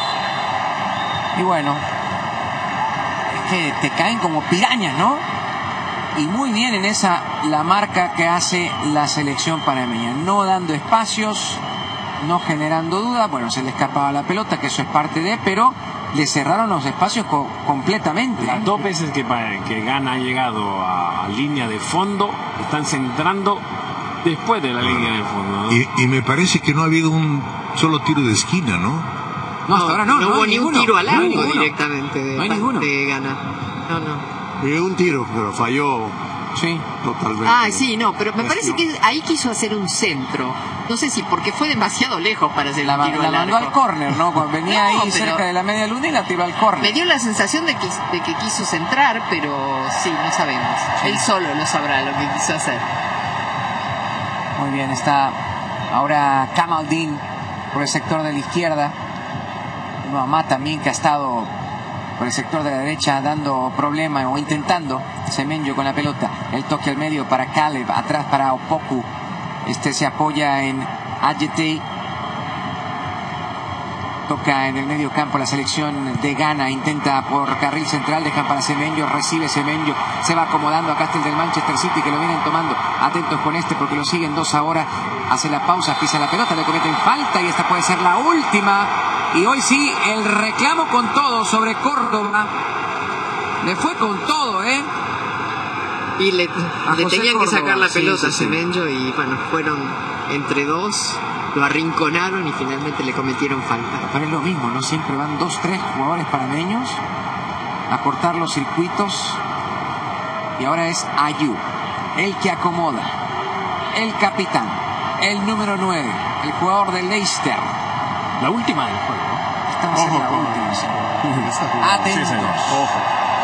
Y bueno, es que te caen como pirañas, ¿no? Y muy bien en esa la marca que hace la selección panameña, no dando espacios, no generando dudas. Bueno, se le escapaba la pelota, que eso es parte de, pero le cerraron los espacios co completamente. Las dos veces que, que Ghana ha llegado a, a línea de fondo, están centrando después de la línea de fondo, ¿no? Y, y me parece que no ha habido un solo tiro de esquina, ¿no? No, hasta ahora no. No, no hubo hay ni ninguno, un tiro al no hay largo ninguno. directamente de, No hay ninguno. de Ghana. No, no. Y un tiro, pero falló Sí. totalmente. Ah, sí, no, pero me parece que ahí quiso hacer un centro. No sé si porque fue demasiado lejos para hacer La, un tiro la al mandó largo. al córner, ¿no? Cuando venía No, ahí pero cerca de la media luna y la tiró al córner. me dio la sensación de que, de que quiso centrar, pero sí, no sabemos. Él solo lo sabrá lo que quiso hacer. Muy bien, está ahora Kamaldeen por el sector de la izquierda. Mamá también, que ha estado por el sector de la derecha dando problema o intentando. Semenyo con la pelota, el toque al medio para Caleb, atrás para Opoku. Este se apoya en Adjete. Toca en el medio campo la selección de Ghana, intenta por carril central, dejan para Semenyo, recibe Semenyo, se va acomodando acá hasta el del Manchester City, que lo vienen tomando. Atentos con este porque lo siguen dos ahora. Hace la pausa, pisa la pelota, le cometen falta y esta puede ser la última. Y hoy sí, el reclamo con todo sobre Córdoba. Le fue con todo, ¿eh? Y le, A le José tenían Córdoba, que sacar la sí, pelota sí, a sí. Semenyo y bueno, fueron entre dos, lo arrinconaron y finalmente le cometieron falta. Pero es lo mismo, ¿no? Siempre van dos, tres jugadores panameños a cortar los circuitos. Y ahora es Ayu, el que acomoda, el capitán, el número nueve, el jugador de Leicester. La última del juego. Estamos en la última. Sí. Atentos. Sí, señor. Ojo.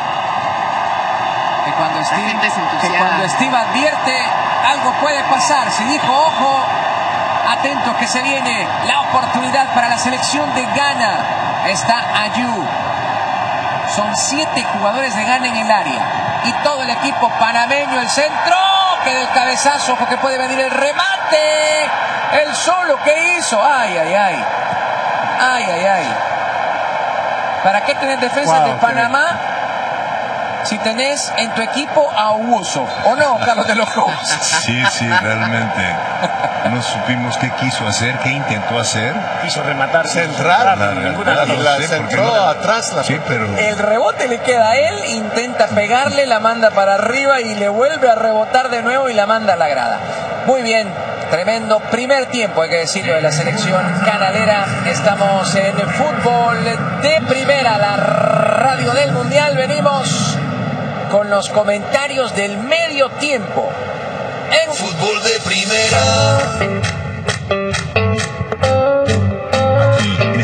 Que cuando La Steve, gente se que entusiasma. cuando Steve advierte, algo puede pasar. Si dijo ojo, atentos que se viene la oportunidad para la selección de Ghana. Está Ayu. Son siete jugadores de Ghana en el área. Y todo el equipo panameño, el centro, que del cabezazo, porque puede venir el remate. El solo que hizo. Ay, ay, ay. Ay, ay, ay. ¿Para qué tenés defensas Wow, de Panamá si tenés en tu equipo a Owusu? ¿O no, Carlos de los Cobos? Sí, sí, realmente. No supimos qué quiso hacer, qué intentó hacer. Quiso rematar. Centrar, La verdad, y no la sé, porque centró no- atrás. La Sí, pero El rebote le queda a él, intenta pegarle, la manda para arriba y le vuelve a rebotar de nuevo y la manda a la grada. Muy bien, tremendo primer tiempo, hay que decirlo, de la selección canalera. Estamos en fútbol de primera, la radio del mundial. Venimos con los comentarios del medio tiempo en Fútbol de primera. Aquí en este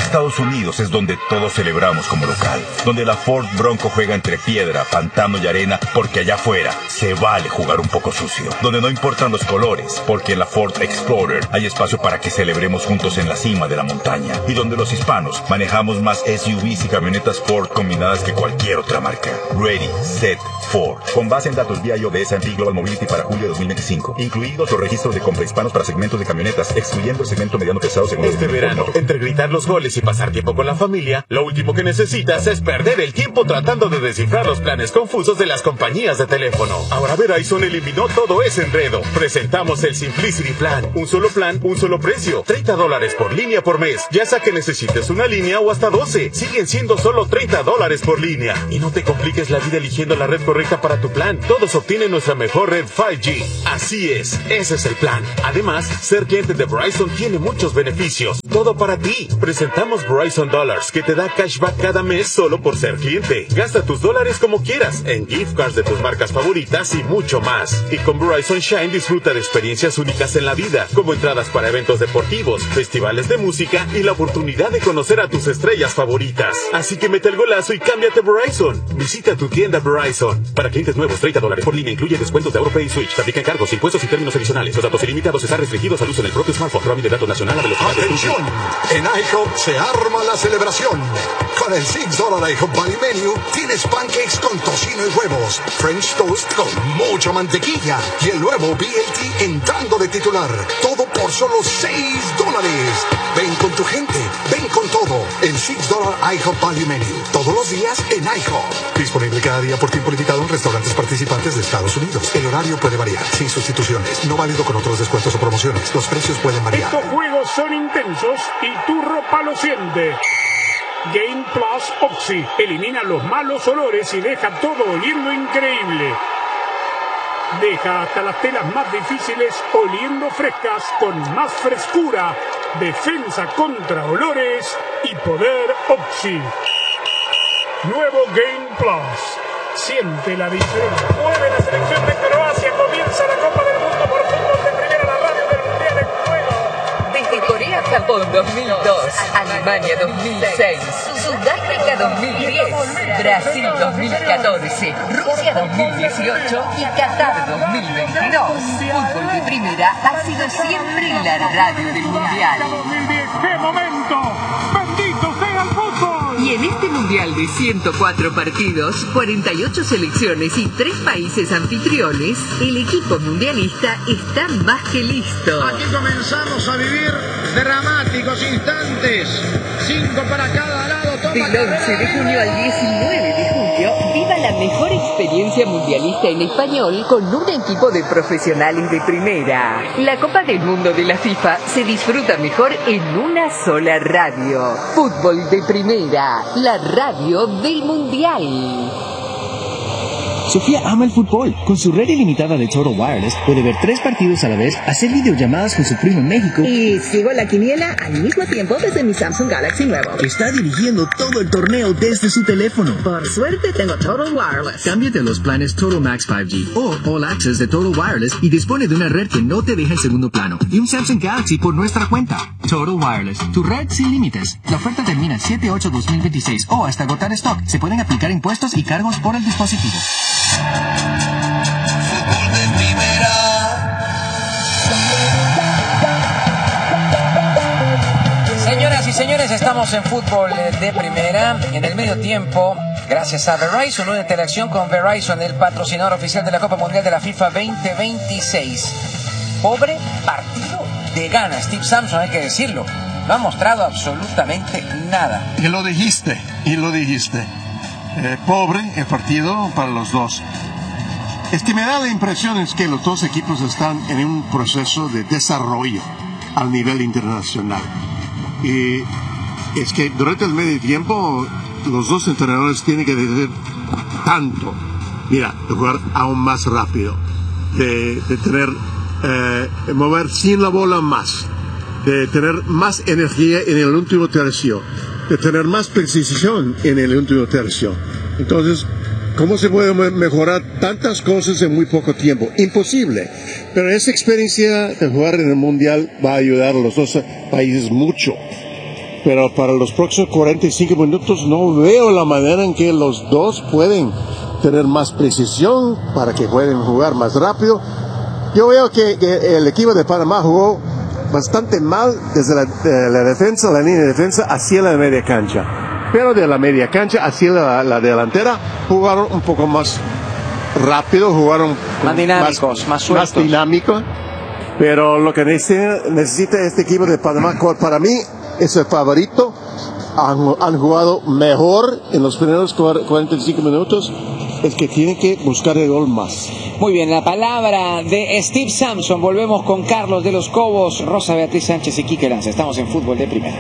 Estados Unidos es donde todos celebramos como local, donde la Ford Bronco juega entre piedra, pantano y arena, porque allá afuera se vale jugar un poco sucio, donde no importan los colores, porque en la Ford Explorer hay espacio para que celebremos juntos en la cima de la montaña, y donde los hispanos manejamos más S U Vs y camionetas Ford combinadas que cualquier otra marca. Ready, Set, Ford. Con base en datos B I O de S and P Global Mobility para julio de dos mil veinticinco, incluidos los registros de compra hispanos para segmentos de camionetas, excluyendo el segmento mediano pesado según este verano, entre gritar los goles y pasar tiempo con la familia, lo último que necesitas es perder el tiempo tratando de descifrar los planes confusos de las compañías de teléfono. Ahora Verizon eliminó todo ese enredo. Presentamos el Simplicity Plan. Un solo plan, un solo precio. treinta dólares por línea por mes. Ya sea que necesites una línea o hasta doce. Siguen siendo solo treinta dólares por línea. Y no te compliques la vida eligiendo la red correcta para tu plan. Todos obtienen nuestra mejor red cinco G. Así es, ese es el plan. Además, ser cliente de Verizon tiene muchos beneficios. Todo para ti. Presentamos Verizon Dollars, que te da cashback cada mes solo por ser cliente. Gasta tus dólares como quieras, en gift cards de tus marcas favoritas y mucho más. Y con Verizon Shine disfruta de experiencias únicas en la vida, como entradas para eventos deportivos, festivales de música y la oportunidad de conocer a tus estrellas favoritas. Así que mete el golazo y cámbiate a Verizon. Visita tu tienda Verizon. Para clientes nuevos, treinta dólares por línea incluye descuentos de AutoPay y Switch. Se aplican cargos, impuestos y términos adicionales. Los datos ilimitados están restringidos al uso en el propio smartphone. Roaming de datos nacional a velocidad de ¡Atención! En IHOP se arma la celebración. Con el seis dólar IHOP Value Menu tienes pancakes con tocino y huevos, French toast con mucha mantequilla y el nuevo B L T entrando de titular. Todo por solo seis dólares. Ven con tu gente, ven con todo. El seis dólar IHOP Value Menu. Todos los días en IHOP. Disponible cada día por tiempo limitado en restaurantes participantes de Estados Unidos. El horario puede variar, sin sustituciones. No válido con otros descuentos o promociones. Los precios pueden variar. Estos juegos son intensos y tu ropa lo siente. Game Plus Oxy elimina los malos olores y deja todo oliendo increíble. Deja hasta las telas más difíciles oliendo frescas con más frescura, defensa contra olores y poder Oxy. Nuevo Game Plus. Siente la diferencia. Mueve la selección de Croacia. Comienza la Copa del Mundo por fútbol de primera, la radio del Mundial en juego. Desde Corea, Japón dos mil dos, Alemania dos mil seis, Sudáfrica dos mil diez, Brasil dos mil catorce, Rusia dos mil dieciocho y Qatar dos mil veintidós. Fútbol de primera ha sido siempre la radio del Mundial. ¡Qué momento! ¡Bendito sea el fútbol! Y en este Mundial de ciento cuatro partidos, cuarenta y ocho selecciones y tres países anfitriones, el equipo mundialista está más que listo. Aquí comenzamos a vivir dramáticos instantes. Cinco para cada lado. Del once de junio al diecinueve de julio, viva la mejor experiencia mundialista en español con un equipo de profesionales de primera. La Copa del Mundo de la FIFA se disfruta mejor en una sola radio. Fútbol de primera, la radio del Mundial. Sofía ama el fútbol. Con su red ilimitada de Total Wireless puede ver tres partidos a la vez, hacer videollamadas con su primo en México y sigo la quiniela al mismo tiempo desde mi Samsung Galaxy nuevo. Está dirigiendo todo el torneo desde su teléfono. Por suerte tengo Total Wireless. Cámbiate a los planes Total Max cinco G o All Access de Total Wireless y dispone de una red que no te deja en segundo plano y un Samsung Galaxy por nuestra cuenta. Total Wireless, tu red sin límites. La oferta termina siete ocho dos mil veintiséis o hasta agotar stock. Se pueden aplicar impuestos y cargos por el dispositivo. Fútbol de primera. Señoras y señores, estamos en fútbol de primera. En el medio tiempo, gracias a Verizon, una interacción con Verizon, el patrocinador oficial de la Copa Mundial de la FIFA veinte veintiséis. Pobre partido de Ghana. Steve Sampson, hay que decirlo, no ha mostrado absolutamente nada. Y lo dijiste, y lo dijiste. Eh, pobre el partido para los dos. Es que me da la impresión es que los dos equipos están en un proceso de desarrollo al nivel internacional. Y es que durante el medio tiempo los dos entrenadores tienen que decir tanto, mira, de jugar aún más rápido, de, de tener, eh, mover sin la bola más, de tener más energía en el último tercio, de tener más precisión en el último tercio. Entonces, ¿cómo se puede mejorar tantas cosas en muy poco tiempo? Imposible. Pero esa experiencia de jugar en el Mundial va a ayudar a los dos países mucho. pero para los próximos cuarenta y cinco minutos no veo la manera en que los dos pueden tener más precisión para que puedan jugar más rápido. Yo veo que, que el equipo de Panamá jugó bastante mal desde la, de la defensa, la línea de defensa hacia la media cancha, pero de la media cancha hacia la, la delantera jugaron un poco más rápido, jugaron más dinámicos, más, más sueltos, más dinámico. Pero lo que necesita, necesita este equipo de Panamá, para mí es el favorito. Han, han jugado mejor en los primeros cuarenta y cinco minutos. Es que tienen que buscar el gol más. Muy bien, la palabra de Steve Sampson. Volvemos con Carlos de los Cobos, Rosa Beatriz Sánchez y Quique Lanza. Estamos en Fútbol de Primera.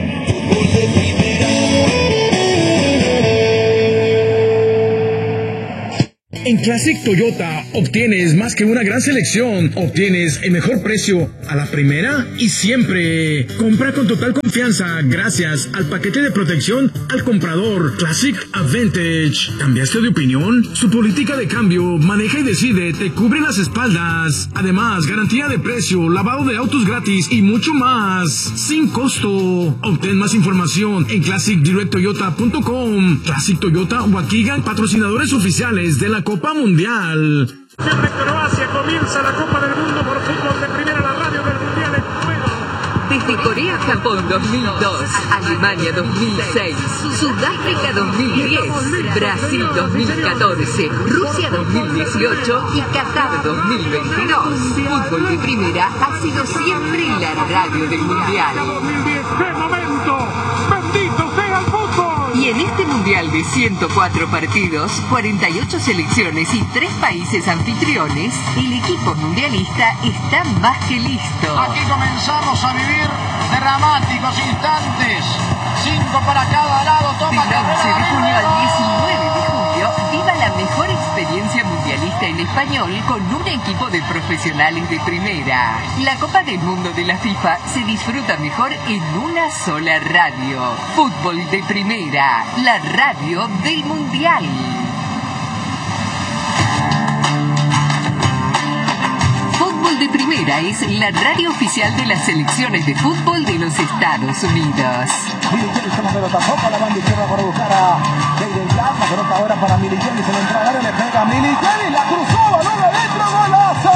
En Classic Toyota obtienes más que una gran selección, obtienes el mejor precio a la primera y siempre. Compra con total confianza gracias al paquete de protección al comprador Classic Advantage. ¿Cambiaste de opinión? Su política de cambio, maneja y decide, te cubre las espaldas. Además, garantía de precio, lavado de autos gratis y mucho más, sin costo. Obtén más información en classic direct toyota punto com. Classic Toyota Waukegan, patrocinadores oficiales de la Copa Mundial. De Croacia comienza la Copa del Mundo por Fútbol de Primera, la radio del Mundial en juego. Desde Corea, Japón dos mil dos, Alemania dos mil seis, Sudáfrica dos mil diez, Brasil dos mil catorce, Rusia dos mil dieciocho y Qatar dos mil veintidós. Fútbol de Primera ha sido siempre la radio del Mundial. ¡Qué momento! ¡Bendito sea el fútbol! Y en este Mundial de ciento cuatro partidos, cuarenta y ocho selecciones y tres países anfitriones, el equipo mundialista está más que listo. Aquí comenzamos a vivir dramáticos instantes. Cinco para cada lado, toma Del once de junio al diecinueve de julio, viva la mejor experiencia mundialista en español con un equipo de profesionales de primera. La Copa del Mundo de la FIFA se disfruta mejor en una sola radio. Fútbol de Primera, la radio del Mundial. Fútbol de Primera es la radio oficial de las selecciones de fútbol de los Estados Unidos. Militeri se la pelota, toca la banda izquierda para buscar a David Blatt, la pelota ahora para Militeri, se la entra al área, le pega a Militeri, la cruzó, balón adentro, golazo.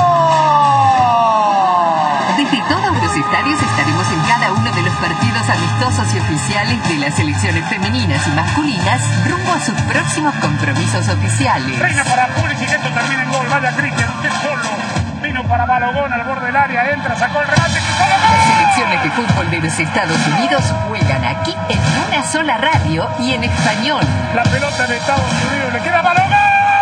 Desde todos los estadios estaremos en cada uno de los partidos amistosos y oficiales de las selecciones femeninas y masculinas rumbo a sus próximos compromisos oficiales. Reina para Pulisic, esto termina en gol, vaya Cristian, usted solo. Vino para Balogón al borde del área, entra, sacó el remate, cruzó la Las selecciones de fútbol de los Estados Unidos juegan aquí en una sola radio y en español. La pelota de Estados Unidos, le queda Balogón.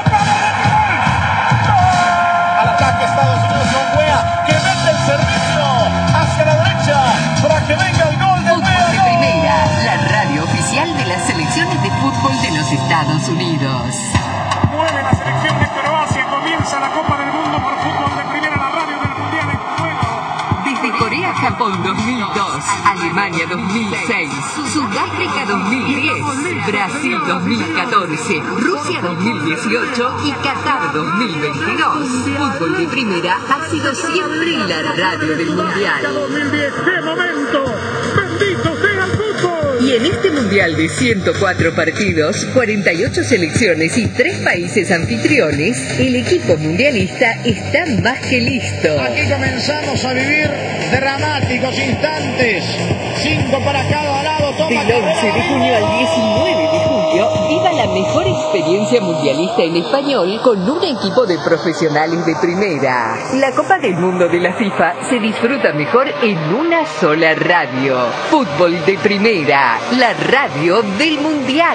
Al ataque Estados Unidos con Wea, que mete el servicio hacia la derecha para que venga el gol de Fútbol de Primera, la radio oficial de las selecciones de fútbol de los Estados Unidos. Mueve la selección de Croacia, comienza la Copa del Mundo por Fútbol de Primera, la radio del Mundial en juego. Desde Corea, Japón dos mil dos, Alemania dos mil seis, Sudáfrica dos mil diez, Brasil dos mil catorce, Rusia dos mil dieciocho y Qatar dos mil veintidós. Fútbol de Primera ha sido siempre la radio del Mundial. dos mil diez, ¡qué momento! ¡Bendito sea el fútbol! Y en este Mundial de ciento cuatro partidos, cuarenta y ocho selecciones y tres países anfitriones, el equipo mundialista está más que listo. Aquí comenzamos a vivir dramáticos instantes. Cinco para cada lado, toma. Del once de junio al diecinueve de julio, viva la mejor experiencia mundialista en español con un equipo de profesionales de primera. La Copa del Mundo de la FIFA se disfruta mejor en una sola radio. Fútbol de Primera, la radio del Mundial.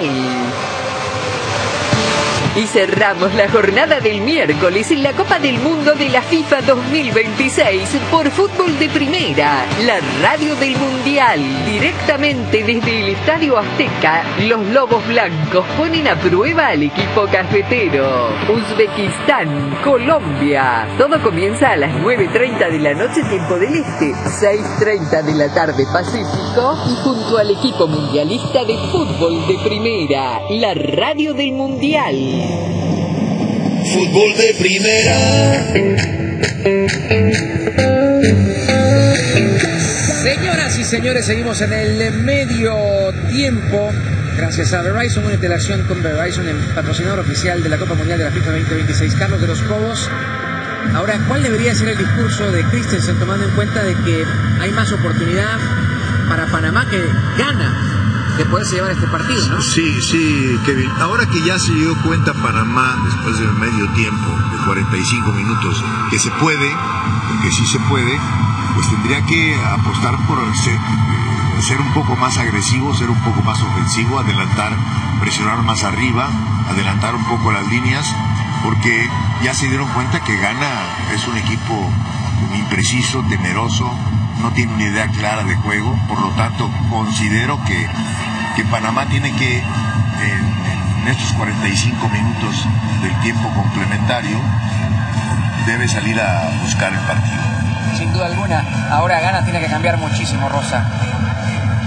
Y cerramos la jornada del miércoles en la Copa del Mundo de la FIFA dos mil veintiséis por Fútbol de Primera, la radio del Mundial. Directamente desde el Estadio Azteca, los Lobos Blancos ponen a prueba al equipo cafetero. Uzbekistán, Colombia. Todo comienza a las nueve treinta de la noche, tiempo del Este, seis treinta de la tarde Pacífico, y junto al equipo mundialista de Fútbol de Primera, la radio del Mundial. Fútbol de Primera. Señoras y señores, seguimos en el medio tiempo. Gracias a Verizon, una interacción con Verizon, el patrocinador oficial de la Copa Mundial de la FIFA veinte veintiséis. Carlos de los Cobos. Ahora, ¿cuál debería ser el discurso de Christensen, tomando en cuenta de que hay más oportunidad para Panamá que gana de poderse llevar este partido, ¿no? Sí, sí, Kevin. Ahora que ya se dio cuenta Panamá, después del medio tiempo, de cuarenta y cinco minutos, que se puede, que sí se puede, pues tendría que apostar por ser, ser un poco más agresivo, ser un poco más ofensivo, adelantar, presionar más arriba, adelantar un poco las líneas, porque ya se dieron cuenta que Ghana es un equipo impreciso, temeroso, no tiene una idea clara de juego. Por lo tanto, considero que, que Panamá tiene que, en, en estos cuarenta y cinco minutos del tiempo complementario, debe salir a buscar el partido. Sin duda alguna. Ahora Ghana tiene que cambiar muchísimo, Rosa.